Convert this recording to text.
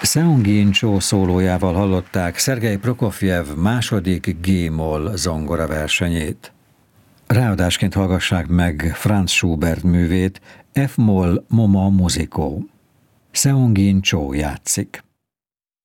Seungin Cho szólójával hallották Szergej Prokofjev második G-moll zongora versenyét. Ráadásként hallgassák meg Franz Schubert művét, F-moll Moma Musico. Seungin Cho játszik.